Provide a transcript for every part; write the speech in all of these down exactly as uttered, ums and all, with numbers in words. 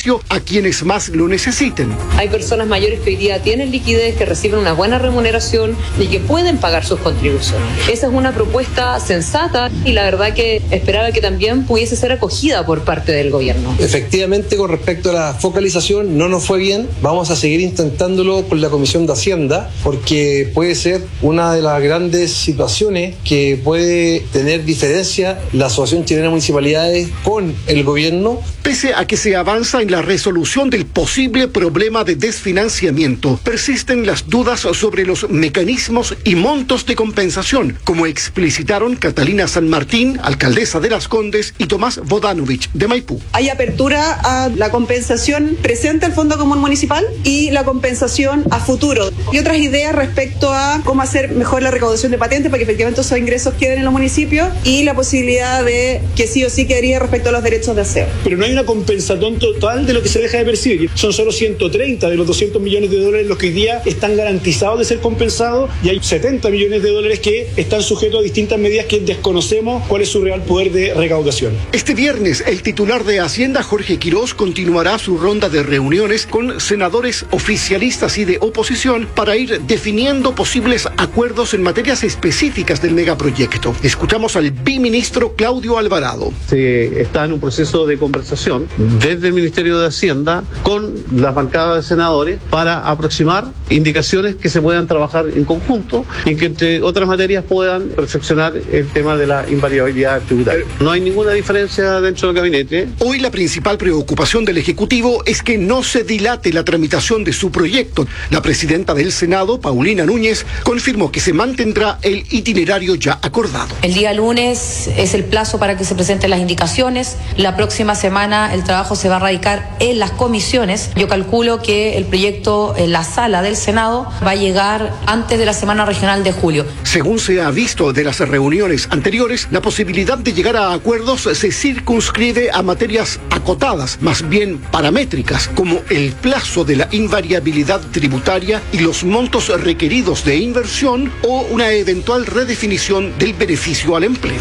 beneficio a quienes más lo necesiten. Hay personas mayores que hoy día tienen liquidez, que reciben una buena remuneración y que pueden pagar sus contribuciones. Esa es una propuesta sensata y la verdad que esperaba que también pudiese ser acogida por parte del gobierno. Efectivamente, con respecto a la focalización, no nos fue bien. Vamos a seguir intentándolo con la Comisión de Hacienda, porque puede ser una de las grandes situaciones que puede tener diferencia la Asociación Chilena de Municipalidades con el gobierno. Pese a que se avanza en la resolución del posible problema de desfinanciamiento, persisten las dudas sobre los mecanismos y montos de compensación, como explicitaron Catalina San Martín, alcaldesa de Las Condes, y Tomás Bodanovich, de Maipú. Hay apertura a la compensación presente al Fondo Común Municipal y la compensación a futuro. Y otras ideas respecto a cómo hacer mejor la recaudación de patentes para que efectivamente esos ingresos queden en los municipios y la posibilidad de que sí o sí quedaría respecto a los derechos de aseo. Pero no hay una compensación total de lo que se deja de percibir. Son solo ciento treinta de los doscientos millones de dólares los que hoy día están garantizados de ser compensados y hay setenta millones de dólares que están sujetos a distintas medidas que desconocemos cuál es su real poder de recaudación. Este viernes, el titular de Hacienda, Jorge Quirós, continuará su ronda de reuniones con senadores oficialistas y de oposición para ir definiendo posibles acuerdos en materias específicas del megaproyecto. Escuchamos al biministro Claudio Alvarado. Se está en un proceso de conversación desde el Ministerio de Hacienda con las bancadas de senadores para aproximar indicaciones que se puedan trabajar en conjunto y que entre otras materias puedan perfeccionar el tema de la invariabilidad tributaria. No hay ninguna diferencia dentro del gabinete. Hoy la principal preocupación del Ejecutivo es que no se dilate la tramitación de su proyecto. La presidenta del Senado, Paulina Núñez, confirmó que se mantendrá el itinerario ya acordado. El día lunes es el plazo para que se presenten las indicaciones. La próxima semana el trabajo se va a radicar en las comisiones. Yo calculo que el proyecto en la sala del Senado va a llegar antes de la semana regional de julio. Según se ha visto de las reuniones anteriores, la posibilidad de llegar a acuerdos se circunscribe a materias acotadas, más bien paramétricas, como el plazo de la invariabilidad tributaria y los montos requeridos de inversión o una eventual redefinición del beneficio al empleo.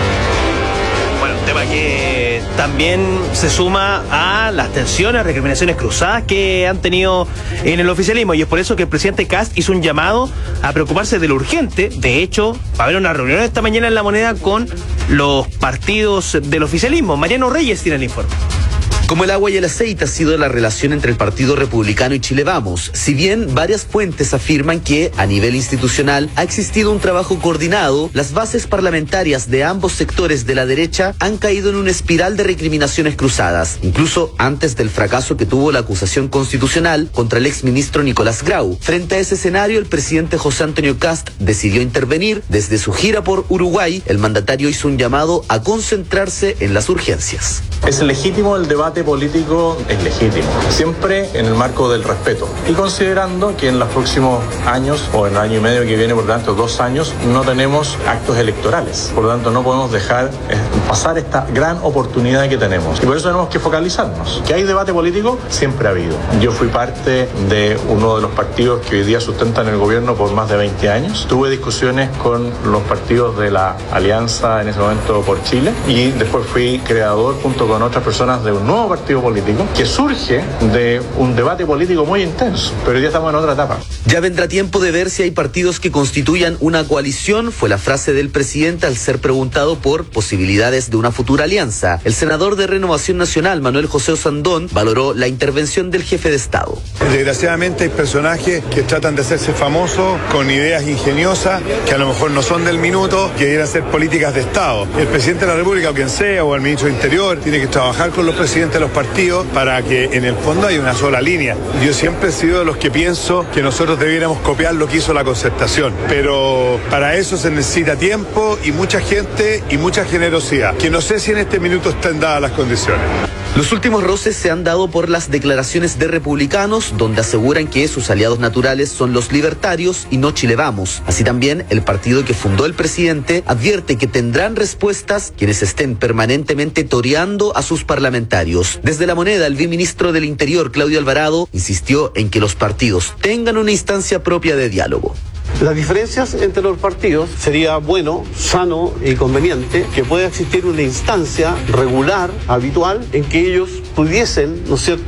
Bueno, un tema que también se suma a las tensiones, recriminaciones cruzadas que han tenido en el oficialismo, y es por eso que el presidente Kast hizo un llamado a preocuparse de lo urgente. De hecho, va a haber una reunión esta mañana en La Moneda con los partidos del oficialismo. Mariano Reyes tiene el informe. Como el agua y el aceite ha sido la relación entre el Partido Republicano y Chile Vamos. Si bien varias fuentes afirman que, a nivel institucional, ha existido un trabajo coordinado, las bases parlamentarias de ambos sectores de la derecha han caído en una espiral de recriminaciones cruzadas, incluso antes del fracaso que tuvo la acusación constitucional contra el exministro Nicolás Grau. Frente a ese escenario, el presidente José Antonio Kast decidió intervenir. Desde su gira por Uruguay, el mandatario hizo un llamado a concentrarse en las urgencias. Es legítimo el debate político, es legítimo, siempre en el marco del respeto y considerando que en los próximos años o en el año y medio que viene, por lo tanto dos años, no tenemos actos electorales, por lo tanto no podemos dejar pasar esta gran oportunidad que tenemos y por eso tenemos que focalizarnos. ¿Que hay debate político? Siempre ha habido. Yo fui parte de uno de los partidos que hoy día sustentan el gobierno por más de veinte años, tuve discusiones con los partidos de la Alianza en ese momento por Chile y después fui creador junto con otras personas de un nuevo partido político que surge de un debate político muy intenso, pero hoy día estamos en otra etapa. Ya vendrá tiempo de ver si hay partidos que constituyan una coalición, fue la frase del presidente al ser preguntado por posibilidades de una futura alianza. El senador de Renovación Nacional, Manuel José Osandón, valoró la intervención del jefe de Estado. Desgraciadamente hay personajes que tratan de hacerse famosos con ideas ingeniosas que a lo mejor no son del minuto, que quieren hacer políticas de Estado. El presidente de la República, o quien sea, o el ministro de Interior, tiene que trabajar con los presidentes de los partidos para que en el fondo haya una sola línea. Yo siempre he sido de los que pienso que nosotros debiéramos copiar lo que hizo la Concertación, pero para eso se necesita tiempo y mucha gente y mucha generosidad, que no sé si en este minuto están dadas las condiciones. Los últimos roces se han dado por las declaraciones de republicanos, donde aseguran que sus aliados naturales son los libertarios y no Chile Vamos. Así también, el partido que fundó el presidente advierte que tendrán respuestas quienes estén permanentemente toreando a sus parlamentarios. Desde La Moneda, el viceministro del Interior, Claudio Alvarado, insistió en que los partidos tengan una instancia propia de diálogo. Las diferencias entre los partidos sería bueno, sano y conveniente que pueda existir una instancia regular, habitual, en que ellos pudiesen, ¿no es cierto?,